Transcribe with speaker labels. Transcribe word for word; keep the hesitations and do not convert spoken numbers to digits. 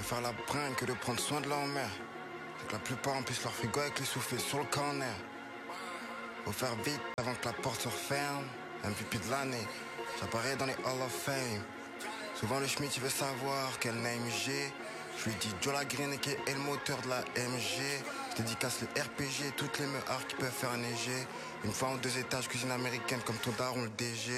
Speaker 1: Faire la bringue que de prendre soin de leur mère. C'est que la plupart remplissent leur frigo avec les soufflets sur le corner. Faut faire vite avant que la porte se referme. M V P de l'année, j'apparais dans les Hall of Fame. Souvent le Schmitt il veut savoir quel name j'ai. Je lui dis Joe la Green et qui est le moteur de la M G. Je dédicace le R P G, toutes les meurs qui peuvent faire neiger. Une fois en deux étages, cuisine américaine comme ton daron le D G.